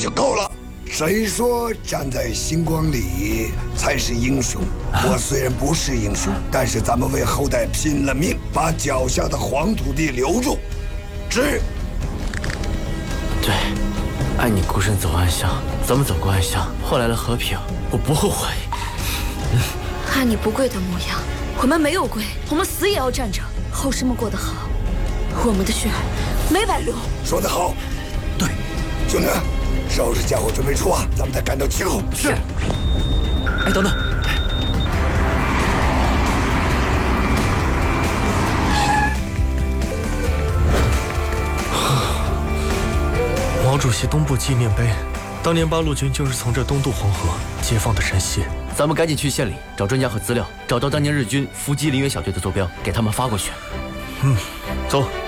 就够了。谁说站在星光里才是英雄？我虽然不是英雄，但是咱们为后代拼了命，把脚下的黄土地留住。是。 对，按你孤身走暗巷，咱们走过暗巷，换来了和平，我不后悔。 看你不跪的模样，我们没有跪，我们死也要站着。后世们过得好，我们的血没白流。 说得好。 对， 兄弟，收拾家伙，准备出发，咱们再赶到齐后。 是。哎，等等。毛主席东部纪念碑，当年八路军就是从这东渡黄河解放的晨曦。咱们赶紧去县里找专家和资料，找到当年日军伏击林园小队的坐标，给他们发过去。走。